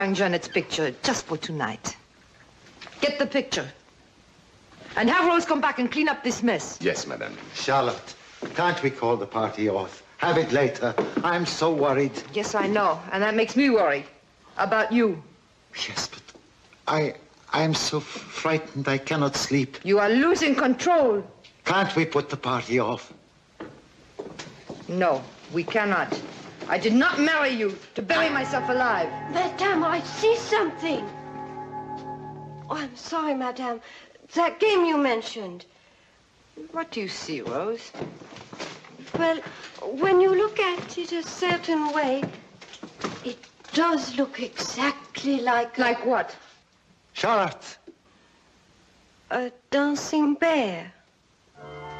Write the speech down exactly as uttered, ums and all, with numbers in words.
And Janet's picture just for tonight. Get the picture. And have Rose come back and clean up this mess. Yes, madame. Charlotte, can't we call the party off? Have it later. I'm so worried. Yes, I know. And that makes me worry. About you. Yes, but I... I'm so frightened I cannot sleep. You are losing control. Can't we put the party off? No, we cannot. I did not marry you to bury myself alive. Madame, I see something. Oh, I'm sorry, Madame. That game you mentioned. What do you see, Rose? Well, when you look at it a certain way, it does look exactly like... Like what? Charlotte! A dancing bear.